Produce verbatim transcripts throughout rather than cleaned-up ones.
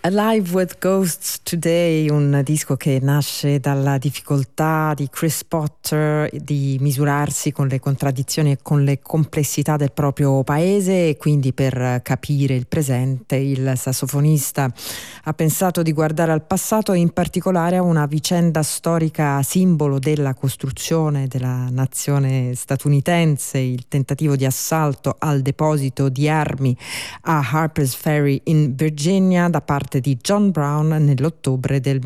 Alive with Ghosts Today, un disco che nasce dalla difficoltà di Chris Potter di misurarsi con le contraddizioni e con le complessità del proprio paese, e quindi per capire il presente il sassofonista ha pensato di guardare al passato e in particolare a una vicenda storica simbolo della costruzione della nazione statunitense, il tentativo di assalto al deposito di armi a Harper's Ferry in Virginia da parte di John Brown nell'ottobre del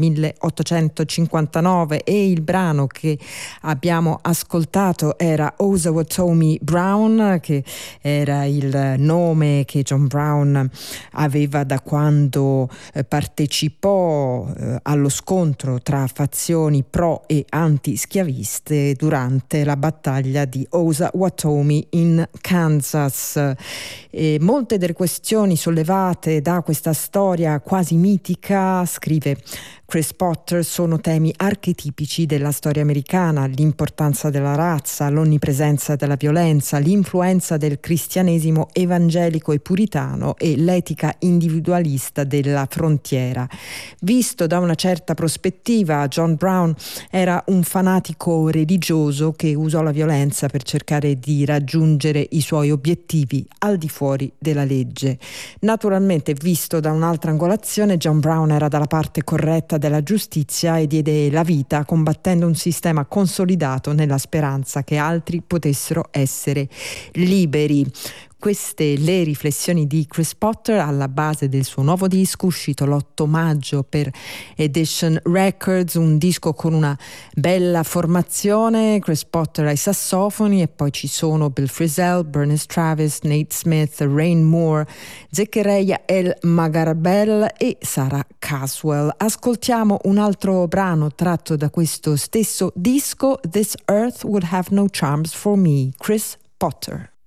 milleottocentocinquantanove, e il brano che abbiamo ascoltato era Osawatomie Brown, che era il nome che John Brown aveva da quando eh, partecipò eh, allo scontro tra fazioni pro e anti-schiaviste durante la battaglia di Osawatomie in Kansas. E molte delle questioni sollevate da questa storia quasi mitica, scrive Chris Potter, sono temi archetipici della storia americana: l'importanza della razza, l'onnipresenza della violenza, l'influenza del cristianesimo evangelico e puritano e l'etica individualista della frontiera. Visto da una certa prospettiva, John Brown era un fanatico religioso che usò la violenza per cercare di raggiungere i suoi obiettivi al di fuori della legge. Naturalmente, visto da un'altra angolazione, John Brown era dalla parte corretta della giustizia e diede la vita combattendo un sistema consolidato nella speranza che altri potessero essere liberi. Queste le riflessioni di Chris Potter alla base del suo nuovo disco uscito l'otto maggio per Edition Records, un disco con una bella formazione: Chris Potter ai sassofoni, e poi ci sono Bill Frisell, Bernice Travis, Nate Smith, Rain Moore, Zechariah El Magarbel e Sarah Caswell. Ascoltiamo un altro brano tratto da questo stesso disco, This Earth Would Have No Charms for Me, Chris Potter.